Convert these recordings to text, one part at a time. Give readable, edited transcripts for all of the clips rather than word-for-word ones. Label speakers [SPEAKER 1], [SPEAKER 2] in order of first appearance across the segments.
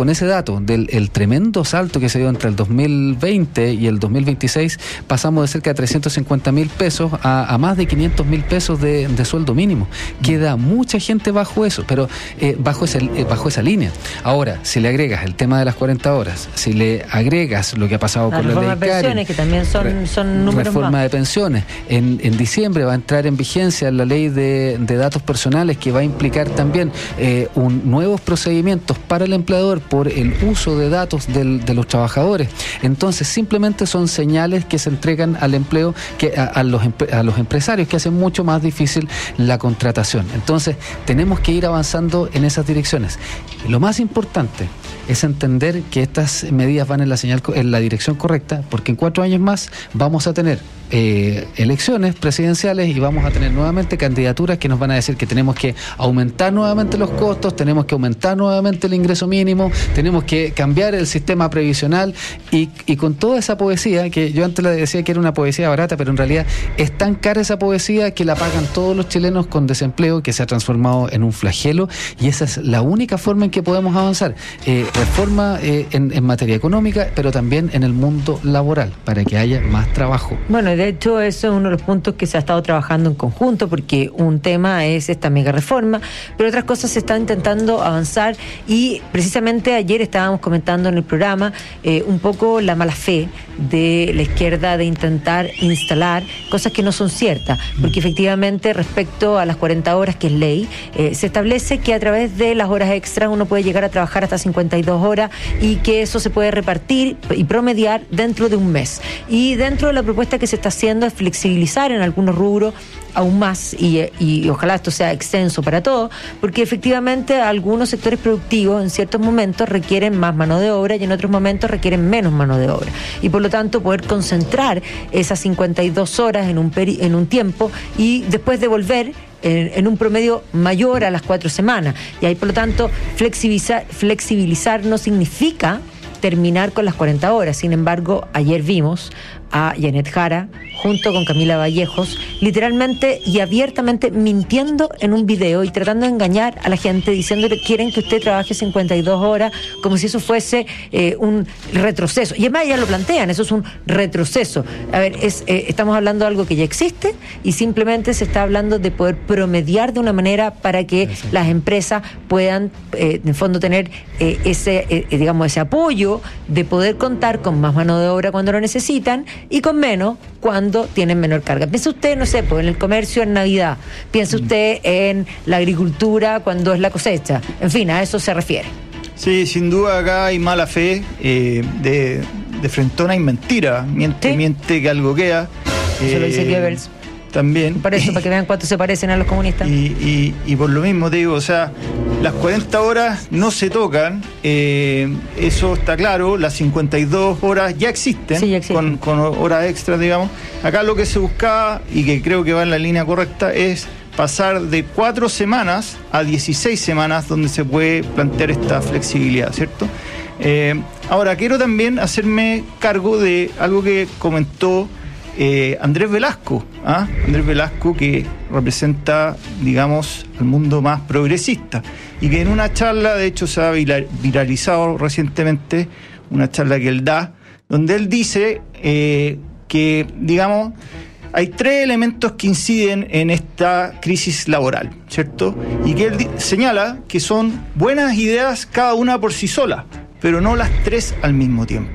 [SPEAKER 1] con ese dato del el tremendo salto que se dio entre el 2020 y el 2026, pasamos de cerca de 350.000 pesos a más de 500.000 pesos de sueldo mínimo. Queda mucha gente bajo eso, pero bajo esa línea. Ahora, si le agregas el tema de las 40 horas, si le agregas lo que ha pasado con la ley
[SPEAKER 2] de pensiones, que también son números
[SPEAKER 1] reforma
[SPEAKER 2] más.
[SPEAKER 1] De pensiones, en diciembre va a entrar en vigencia la ley de datos personales, que va a implicar también nuevos procedimientos para el empleador por el uso de datos de los trabajadores. Entonces, simplemente son señales que se entregan al empleo, a los empresarios, que hacen mucho más difícil la contratación. Entonces, tenemos que ir avanzando en esas direcciones. Lo más importante es entender que estas medidas van en la dirección correcta, porque en 4 años más vamos a tener elecciones presidenciales y vamos a tener nuevamente candidaturas que nos van a decir que tenemos que aumentar nuevamente los costos, tenemos que aumentar nuevamente el ingreso mínimo, tenemos que cambiar el sistema previsional y con toda esa poesía, que yo antes le decía que era una poesía barata, pero en realidad es tan cara esa poesía que la pagan todos los chilenos con desempleo, que se ha transformado en un flagelo, y esa es la única forma en que podemos avanzar. Reforma en materia económica, pero también en el mundo laboral, para que haya más trabajo.
[SPEAKER 2] Bueno, de hecho, eso es uno de los puntos que se ha estado trabajando en conjunto, porque un tema es esta mega reforma, pero otras cosas se están intentando avanzar, y precisamente ayer estábamos comentando en el programa un poco la mala fe de la izquierda de intentar instalar cosas que no son ciertas, porque efectivamente respecto a las 40 horas, que es ley, se establece que a través de las horas extras uno puede llegar a trabajar hasta 52 horas y que eso se puede repartir y promediar dentro de un mes. Y dentro de la propuesta que se está haciendo es flexibilizar en algunos rubros aún más, y ojalá esto sea extenso para todo, porque efectivamente algunos sectores productivos en ciertos momentos requieren más mano de obra y en otros momentos requieren menos mano de obra, y por lo tanto poder concentrar esas 52 horas en un tiempo y después devolver en un promedio mayor a las 4 semanas. Y ahí, por lo tanto, flexibilizar no significa terminar con las 40 horas. Sin embargo, ayer vimos a Janet Jara junto con Camila Vallejos literalmente y abiertamente mintiendo en un video y tratando de engañar a la gente, diciéndole: quieren que usted trabaje 52 horas, como si eso fuese un retroceso. Y además ya lo plantean, eso es un retroceso. A ver, estamos hablando de algo que ya existe, y simplemente se está hablando de poder promediar de una manera para que las empresas puedan en el fondo tener ese apoyo de poder contar con más mano de obra cuando lo necesitan y con menos cuando tienen menor carga. Piensa usted, no sé, pues en el comercio en Navidad, piensa usted en la agricultura cuando es la cosecha, en fin, a eso se refiere.
[SPEAKER 3] Sí, sin duda acá hay mala fe, de frentona y mentira, miente que algo queda.
[SPEAKER 2] Eso lo dice Goebbels.
[SPEAKER 3] También.
[SPEAKER 2] Por eso, para que vean cuánto se parecen a los comunistas.
[SPEAKER 3] Y por lo mismo te digo, o sea, las 40 horas no se tocan, eso está claro, las 52 horas ya existen, sí, ya existen. Con horas extras, digamos. Acá lo que se buscaba, y que creo que va en la línea correcta, es pasar de 4 semanas a 16 semanas donde se puede plantear esta flexibilidad, ¿cierto? Ahora, quiero también hacerme cargo de algo que comentó Andrés Velasco, Andrés Velasco, que representa, digamos, al mundo más progresista, y que en una charla, de hecho se ha viralizado recientemente, una charla que él da, donde él dice que, digamos, hay 3 elementos que inciden en esta crisis laboral, ¿cierto? Y que él señala que son buenas ideas cada una por sí sola, pero no las 3 al mismo tiempo.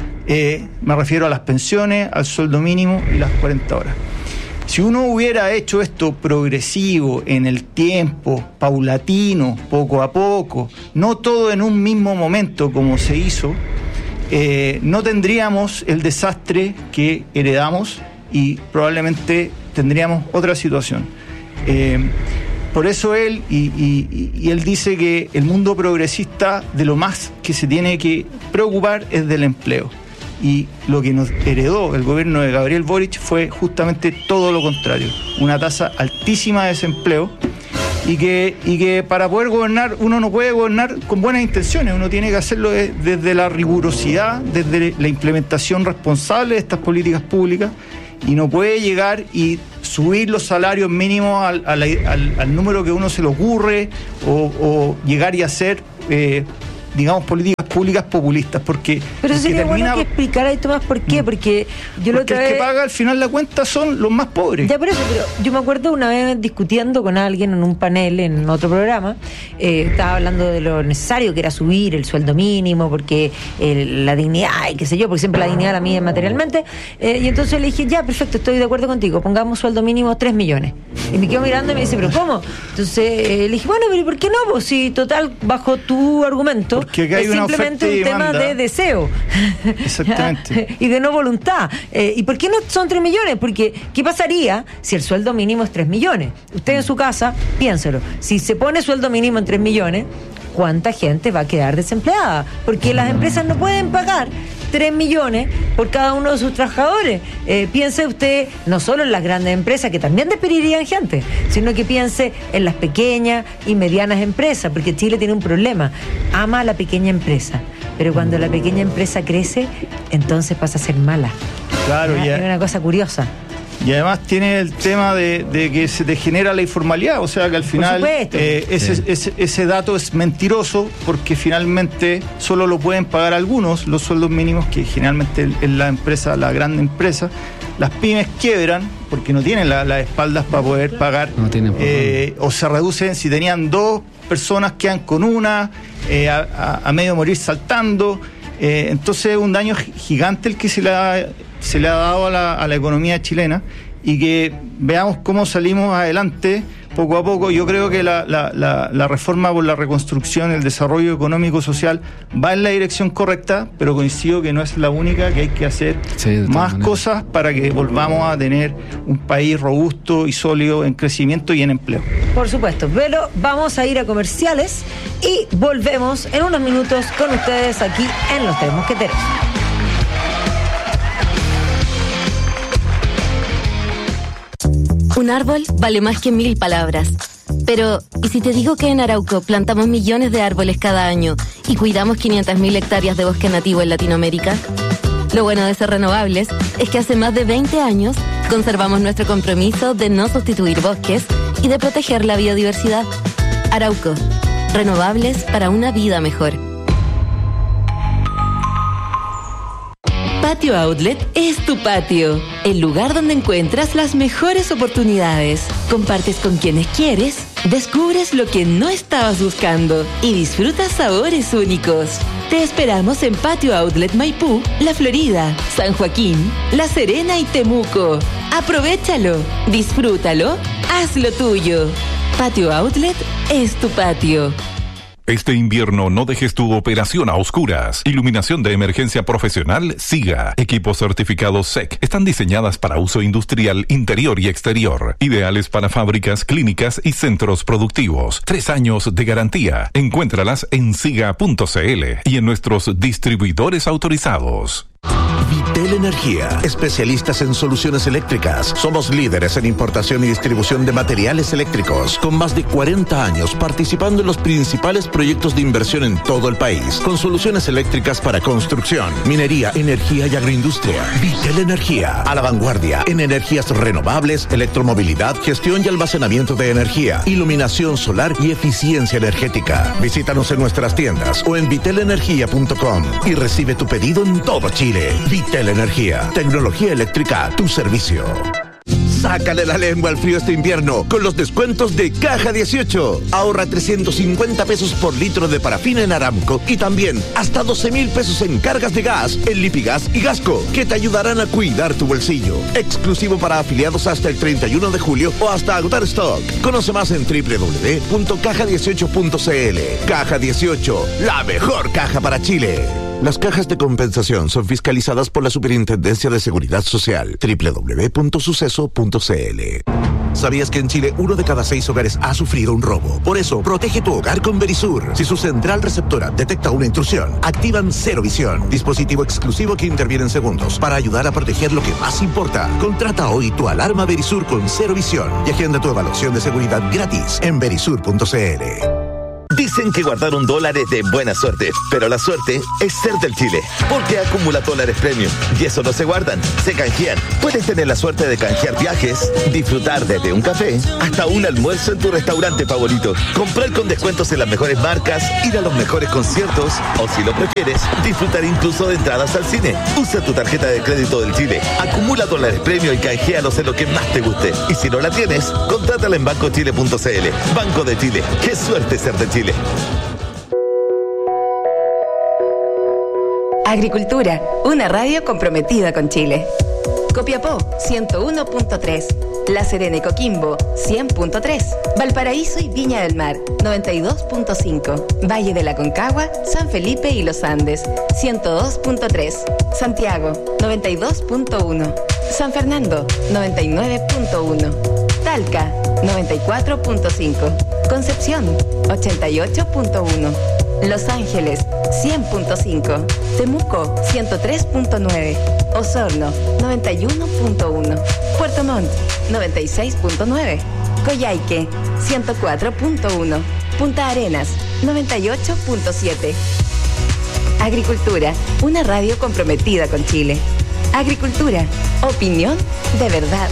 [SPEAKER 3] Me refiero a las pensiones, al sueldo mínimo y las 40 horas. Si uno hubiera hecho esto progresivo, en el tiempo, paulatino, poco a poco, no todo en un mismo momento como se hizo, no tendríamos el desastre que heredamos y probablemente tendríamos otra situación. Por eso él, y él dice que el mundo progresista, de lo más que se tiene que preocupar es del empleo. Y lo que nos heredó el gobierno de Gabriel Boric fue justamente todo lo contrario, una tasa altísima de desempleo, y que para poder gobernar, uno no puede gobernar con buenas intenciones, uno tiene que hacerlo desde la rigurosidad, desde la implementación responsable de estas políticas públicas, y no puede llegar y subir los salarios mínimos al número que uno se le ocurre, o llegar y hacer digamos, políticas públicas populistas, porque...
[SPEAKER 2] Pero sería bueno que explicara esto más por qué, porque yo lo otra vez...
[SPEAKER 3] el que paga al final la cuenta son los más pobres.
[SPEAKER 2] Ya por eso, pero yo me acuerdo una vez discutiendo con alguien en un panel, en otro programa, estaba hablando de lo necesario que era subir el sueldo mínimo, porque la dignidad, y qué sé yo, porque siempre la dignidad la mide materialmente, y entonces le dije, ya, perfecto, estoy de acuerdo contigo, pongamos sueldo mínimo 3 millones. Y me quedo mirando y me dice, ¿pero cómo? Entonces le dije, bueno, pero ¿por qué no? Pues si total, bajo tu argumento,
[SPEAKER 3] porque acá hay
[SPEAKER 2] es
[SPEAKER 3] una
[SPEAKER 2] simplemente un tema de deseo.
[SPEAKER 3] Exactamente.
[SPEAKER 2] Y de no voluntad. ¿Y por qué no son 3 millones? Porque, ¿qué pasaría si el sueldo mínimo es 3 millones? Usted en su casa, piénselo, si se pone sueldo mínimo en 3 millones, ¿cuánta gente va a quedar desempleada? Porque las empresas no pueden pagar 3 millones por cada uno de sus trabajadores. Piense usted no solo en las grandes empresas, que también despedirían gente, sino que piense en las pequeñas y medianas empresas, porque Chile tiene un problema. Ama a la pequeña empresa, pero cuando la pequeña empresa crece, entonces pasa a ser mala.
[SPEAKER 3] Claro,
[SPEAKER 2] ya. Es una cosa curiosa.
[SPEAKER 3] Y además tiene el tema de que se degenera la informalidad, o sea que al final ese dato es mentiroso, porque finalmente solo lo pueden pagar algunos, los sueldos mínimos, que generalmente en la empresa, la gran empresa, las pymes quiebran porque no tienen las espaldas para poder pagar, o se reducen, si tenían 2 personas quedan con una, a medio morir saltando. Entonces es un daño gigante el que se le ha dado a la economía chilena, y que veamos cómo salimos adelante poco a poco. Yo creo que la reforma por la reconstrucción, el desarrollo económico social va en la dirección correcta, pero coincido que no es la única, que hay que hacer más cosas para que volvamos a tener un país robusto y sólido en crecimiento y en empleo.
[SPEAKER 2] Por supuesto, pero vamos a ir a comerciales y volvemos en unos minutos con ustedes aquí en Los Tres Mosqueteros.
[SPEAKER 4] Un árbol vale más que 1000 palabras. Pero, ¿y si te digo que en Arauco plantamos millones de árboles cada año y cuidamos 500.000 hectáreas de bosque nativo en Latinoamérica? Lo bueno de ser renovables es que hace más de 20 años conservamos nuestro compromiso de no sustituir bosques y de proteger la biodiversidad. Arauco, renovables para una vida mejor.
[SPEAKER 5] Patio Outlet es tu patio, el lugar donde encuentras las mejores oportunidades. Compartes con quienes quieres, descubres lo que no estabas buscando y disfrutas sabores únicos. Te esperamos en Patio Outlet Maipú, La Florida, San Joaquín, La Serena y Temuco. Aprovéchalo, disfrútalo, hazlo tuyo. Patio Outlet es tu patio.
[SPEAKER 6] Este invierno no dejes tu operación a oscuras. Iluminación de emergencia profesional SIGA. Equipos certificados SEC. Están diseñadas para uso industrial interior y exterior. Ideales para fábricas, clínicas y centros productivos. 3 años de garantía. Encuéntralas en siga.cl y en nuestros distribuidores autorizados.
[SPEAKER 7] Vitel Energía, especialistas en soluciones eléctricas. Somos líderes en importación y distribución de materiales eléctricos, con más de 40 años participando en los principales proyectos de inversión en todo el país, con soluciones eléctricas para construcción, minería, energía y agroindustria. Vitel Energía, a la vanguardia en energías renovables, electromovilidad, gestión y almacenamiento de energía, iluminación solar y eficiencia energética. Visítanos en nuestras tiendas o en vitelenergia.com y recibe tu pedido en todo Chile. Vitel Energía, tecnología eléctrica a tu servicio. Sácale la lengua al frío este invierno con los descuentos de Caja 18. Ahorra 350 pesos por litro de parafina en Aramco y también hasta 12,000 pesos en cargas de gas en Lipigas y Gasco, que te ayudarán a cuidar tu bolsillo. Exclusivo para afiliados hasta el 31 de julio o hasta agotar stock. Conoce más en www.caja18.cl. Caja 18, la mejor caja para Chile. Las cajas de compensación son fiscalizadas por la Superintendencia de Seguridad Social. www.suceso.cl. ¿Sabías que en Chile 1 de cada 6 hogares ha sufrido un robo? Por eso, protege tu hogar con Verisur. Si su central receptora detecta una intrusión, activan Cero Visión, dispositivo exclusivo que interviene en segundos para ayudar a proteger lo que más importa. Contrata hoy tu alarma Verisur con Cero Visión y agenda tu evaluación de seguridad gratis en verisur.cl.
[SPEAKER 8] Dicen que guardar $1 es de buena suerte, pero la suerte es ser del Chile, porque acumula dólares premium y eso no se guardan, se canjean. Puedes tener la suerte de canjear viajes, disfrutar desde un café hasta un almuerzo en tu restaurante favorito, comprar con descuentos en las mejores marcas, ir a los mejores conciertos o, si lo prefieres, disfrutar incluso de entradas al cine. Usa tu tarjeta de crédito del Chile, acumula dólares premium y canjealos en lo que más te guste. Y si no la tienes, contrátala en bancochile.cl. Banco de Chile, qué suerte ser de Chile.
[SPEAKER 5] Agricultura, una radio comprometida con Chile. Copiapó, 101.3. La Serena y Coquimbo, 100.3. Valparaíso y Viña del Mar, 92.5. Valle de la Concagua, San Felipe y Los Andes, 102.3. Santiago, 92.1. San Fernando, 99.1. Talca, 94.5. Concepción, 88.1. Los Ángeles, 100.5. Temuco, 103.9. Osorno, 91.1. Puerto Montt, 96.9. Coyhaique, 104.1. Punta Arenas, 98.7. Agricultura, una radio comprometida con Chile. Agricultura, opinión de verdad.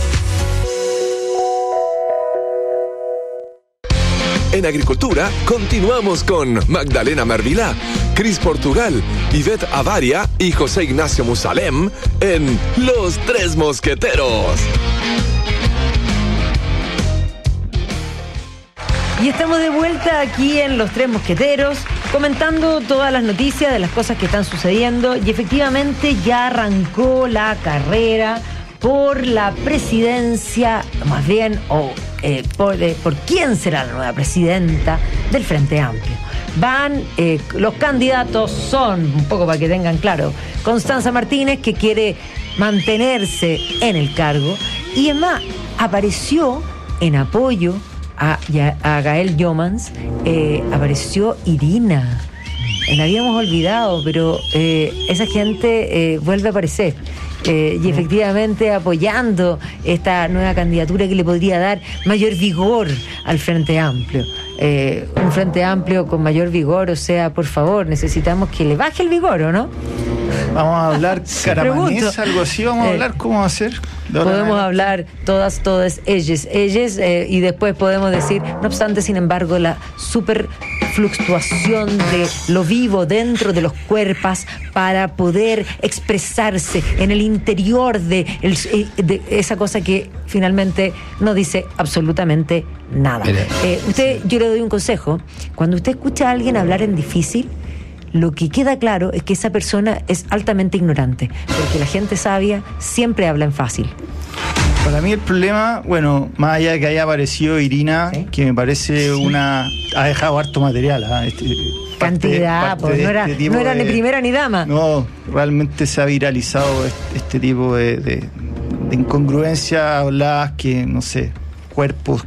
[SPEAKER 9] En Agricultura, continuamos con Magdalena Mervilá, Cris Portugal, Ivette Avaria y José Ignacio Musalem en Los Tres Mosqueteros.
[SPEAKER 2] Y estamos de vuelta aquí en Los Tres Mosqueteros, comentando todas las noticias de las cosas que están sucediendo. Y efectivamente ya arrancó la carrera por la presidencia, más bien, por quién será la nueva presidenta del Frente Amplio. Los candidatos son, un poco para que tengan claro, Constanza Martínez, que quiere mantenerse en el cargo, y es más, apareció en apoyo a Gael Jomans, apareció Irina. La habíamos olvidado, pero esa gente vuelve a aparecer. Y efectivamente apoyando esta nueva candidatura que le podría dar mayor vigor al Frente Amplio. Un Frente Amplio con mayor vigor, o sea, por favor, necesitamos que le baje el vigor, ¿o no?
[SPEAKER 3] Vamos a hablar caramanés, algo así, vamos a hablar cómo hacer.
[SPEAKER 2] Podemos hablar todas, ellas, y después podemos decir, no obstante, sin embargo, la super fluctuación de lo vivo dentro de los cuerpos para poder expresarse en el interior de esa cosa que finalmente no dice absolutamente nada. Yo le doy un consejo. Cuando usted escucha a alguien hablar en difícil, lo que queda claro es que esa persona es altamente ignorante, porque la gente sabia siempre habla en fácil.
[SPEAKER 3] Para mí el problema, bueno, más allá de que haya aparecido Irina, ¿sí?, que me parece ha dejado harto material.
[SPEAKER 2] Cantidad, pues no era ni primera ni dama.
[SPEAKER 3] No, realmente se ha viralizado este tipo de incongruencias habladas que, no sé, cuerpas.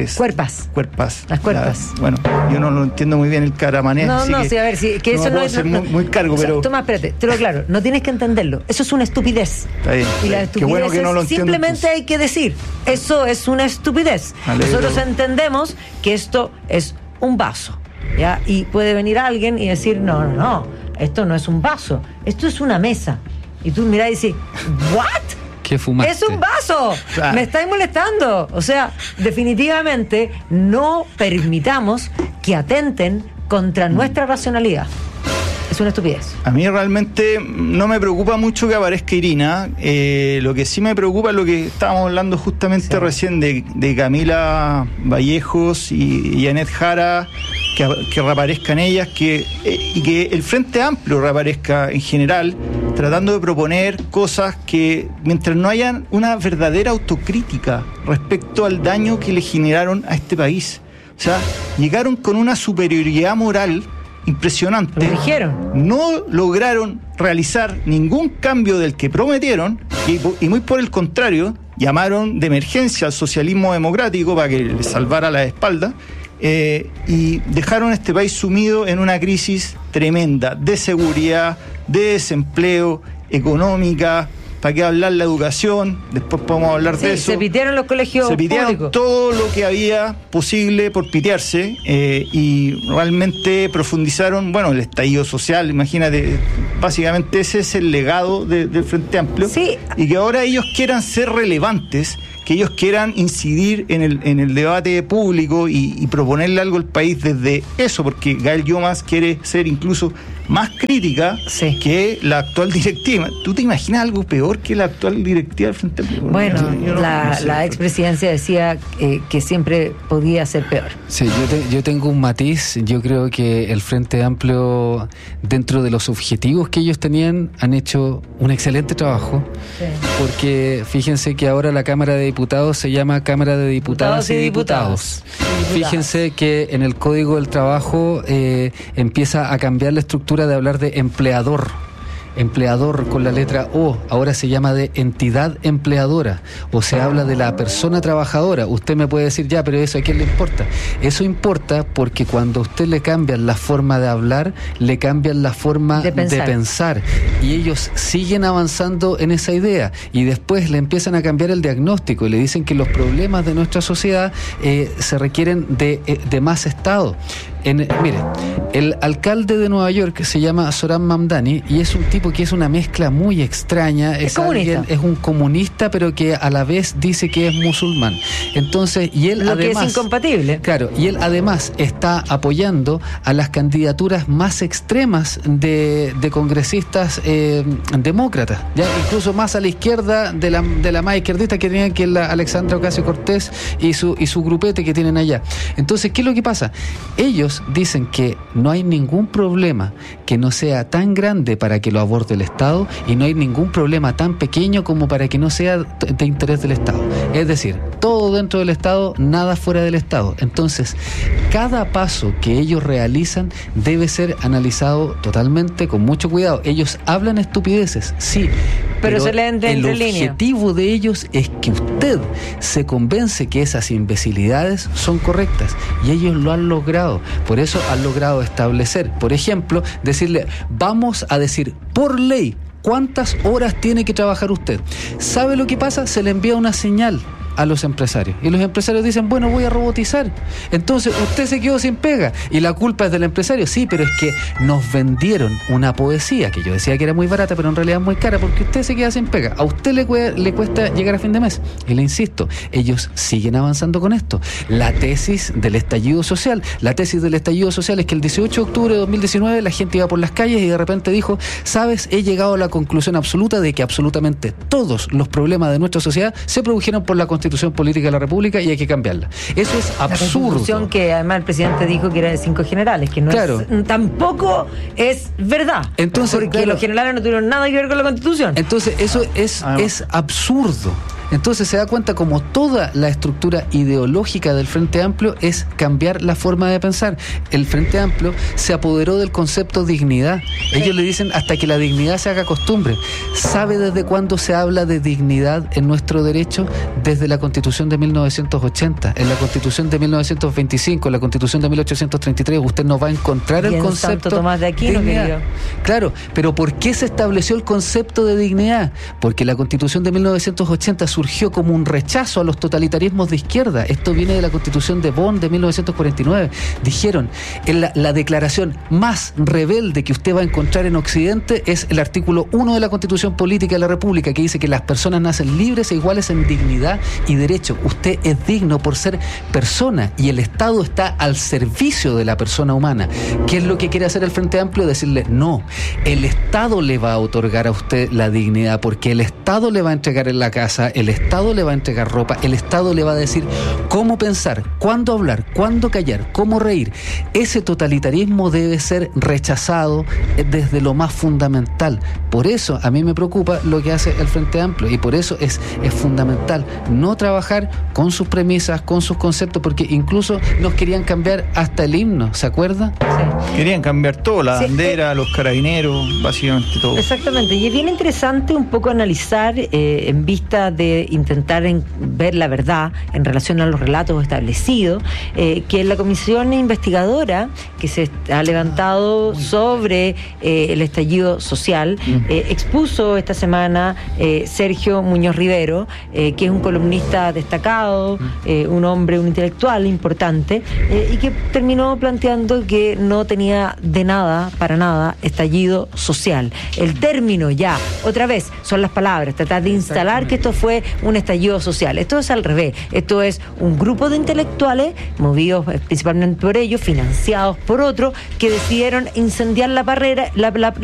[SPEAKER 2] Las cuerpas.
[SPEAKER 3] Bueno, yo no lo entiendo muy bien el caramanés.
[SPEAKER 2] Sí, a ver, que eso no es
[SPEAKER 3] muy cargo, pero.
[SPEAKER 2] Toma, espérate, te lo aclaro, no tienes que entenderlo. Eso es una estupidez.
[SPEAKER 3] Está bien.
[SPEAKER 2] Y la estupidez, qué bueno que no lo entiendo, simplemente entonces hay que decir, eso es una estupidez. Nosotros entendemos que esto es un vaso, ¿ya? Y puede venir alguien y decir, no, esto no es un vaso, esto es una mesa. Y tú mirás y dices, ¿what?
[SPEAKER 1] ¿Qué fumaste?
[SPEAKER 2] ¡Es un vaso! Claro. Me estáis molestando. O sea, definitivamente no permitamos que atenten contra nuestra racionalidad. Es una estupidez.
[SPEAKER 3] A mí realmente no me preocupa mucho que aparezca Irina. Lo que sí me preocupa es lo que estábamos hablando justamente recién de Camila Vallejos y Janet Jara, que reaparezcan ellas, y que el Frente Amplio reaparezca en general, tratando de proponer cosas que, mientras no haya una verdadera autocrítica respecto al daño que le generaron a este país. O sea, llegaron con una superioridad moral impresionante.
[SPEAKER 2] Lo dijeron.
[SPEAKER 3] No lograron realizar ningún cambio del que prometieron y muy por el contrario, llamaron de emergencia al socialismo democrático para que les salvara la espalda. Y dejaron a este país sumido en una crisis tremenda de seguridad, de desempleo, económica, ¿para qué hablar la educación? Después podemos hablar de eso.
[SPEAKER 2] Se pitearon los colegios públicos.
[SPEAKER 3] Todo lo que había posible por pitearse y realmente profundizaron, el estallido social, imagínate, básicamente ese es el legado del Frente Amplio.
[SPEAKER 2] Sí.
[SPEAKER 3] Y que ahora ellos quieran ser relevantes, que ellos quieran incidir en el debate público y proponerle algo al país desde eso, porque Gael Llomas quiere ser incluso más crítica que la actual directiva. ¿Tú te imaginas algo peor que la actual directiva del Frente Amplio?
[SPEAKER 2] Bueno, la expresidencia decía que siempre podía ser peor.
[SPEAKER 1] Sí, yo tengo un matiz. Yo creo que el Frente Amplio, dentro de los objetivos que ellos tenían, han hecho un excelente trabajo. Sí. Porque fíjense que ahora la Cámara de Diputados se llama Cámara de Diputadas y Diputados. Fíjense que en el Código del Trabajo empieza a cambiar la estructura de hablar de empleador con la letra O, ahora se llama de entidad empleadora, o se habla de la persona trabajadora. Usted me puede decir, ya, pero eso ¿a quién le importa? Eso importa porque cuando a usted le cambian la forma de hablar, le cambian la forma de pensar, y ellos siguen avanzando en esa idea, y después le empiezan a cambiar el diagnóstico y le dicen que los problemas de nuestra sociedad se requieren de más Estado. Mire, el alcalde de Nueva York se llama Zoran Mamdani y es un tipo que es una mezcla muy extraña. Es un comunista, pero que a la vez dice que es musulmán. Entonces, y él además,
[SPEAKER 2] que es incompatible.
[SPEAKER 1] Claro, y él además está apoyando a las candidaturas más extremas de congresistas demócratas, ya incluso más a la izquierda de la más izquierdista que tenían, que es la Alexandra Ocasio-Cortez y su grupete que tienen allá. Entonces, ¿qué es lo que pasa? Ellos dicen que no hay ningún problema que no sea tan grande para que lo aborde el Estado, y no hay ningún problema tan pequeño como para que no sea de interés del Estado. Es decir, todo dentro del Estado, nada fuera del Estado. Entonces, cada paso que ellos realizan debe ser analizado totalmente con mucho cuidado. Ellos hablan estupideces, sí, pero se leen de entre líneas. El objetivo de ellos es que usted se convence que esas imbecilidades son correctas, y ellos lo han logrado. Por eso han logrado establecer, por ejemplo, decirle, vamos a decir por ley cuántas horas tiene que trabajar usted. ¿Sabe lo que pasa? Se le envía una señal a los empresarios, y los empresarios dicen, bueno, voy a robotizar. Entonces usted se quedó sin pega y la culpa es del empresario. Sí, pero es que nos vendieron una poesía que yo decía que era muy barata, pero en realidad es muy cara, porque usted se queda sin pega. A usted le cuesta llegar a fin de mes. Y le insisto, ellos siguen avanzando con esto. La tesis del estallido social es que el 18 de octubre de 2019 la gente iba por las calles y de repente dijo, sabes, he llegado a la conclusión absoluta de que absolutamente todos los problemas de nuestra sociedad se produjeron por la Constitución Política de la República y hay que cambiarla. Eso es absurdo. La Constitución
[SPEAKER 2] que además el presidente dijo que era de 5 generales, que no tampoco es verdad. Entonces, porque los generales no tuvieron nada que ver con la Constitución.
[SPEAKER 1] Entonces, eso es absurdo. Entonces se da cuenta como toda la estructura ideológica del Frente Amplio es cambiar la forma de pensar. El Frente Amplio se apoderó del concepto dignidad. Ellos le dicen hasta que la dignidad se haga costumbre. ¿Sabe desde cuándo se habla de dignidad en nuestro derecho? Desde la Constitución de 1980, en la Constitución de 1925, en la Constitución de 1833. Usted no va a encontrar el concepto
[SPEAKER 2] Santo Tomás de Aquino, querido.
[SPEAKER 1] Claro, pero ¿por qué se estableció el concepto de dignidad? Porque la Constitución de 1980 surgió como un rechazo a los totalitarismos de izquierda. Esto viene de la Constitución de Bonn de 1949. Dijeron, la declaración más rebelde que usted va a encontrar en Occidente es el artículo 1 de la Constitución Política de la República, que dice que las personas nacen libres e iguales en dignidad y derecho. Usted es digno por ser persona y el Estado está al servicio de la persona humana. ¿Qué es lo que quiere hacer el Frente Amplio? Decirle, no, el Estado le va a otorgar a usted la dignidad, porque el Estado le va a entregar en la casa, el Estado le va a entregar ropa, el Estado le va a decir cómo pensar, cuándo hablar, cuándo callar, cómo reír. Ese totalitarismo debe ser rechazado desde lo más fundamental. Por eso a mí me preocupa lo que hace el Frente Amplio, y por eso es fundamental no trabajar con sus premisas, con sus conceptos, porque incluso nos querían cambiar hasta el himno, ¿se acuerda?
[SPEAKER 3] Sí. Querían cambiar todo, la bandera, los carabineros. carabineros, básicamente todo.
[SPEAKER 2] Exactamente, y es bien interesante un poco analizar en vista de intentar ver la verdad en relación a los relatos establecidos, que la comisión investigadora que se ha levantado sobre el estallido social expuso esta semana Sergio Muñoz Rivero, que es un columnista destacado, un hombre, un intelectual importante, y que terminó planteando que no tenía de nada, para nada, estallido social. El término ya, otra vez, son las palabras, tratar de instalar que esto fue un estallido social. Esto es al revés, esto es un grupo de intelectuales, movidos principalmente por ellos, financiados por otros, que decidieron incendiar la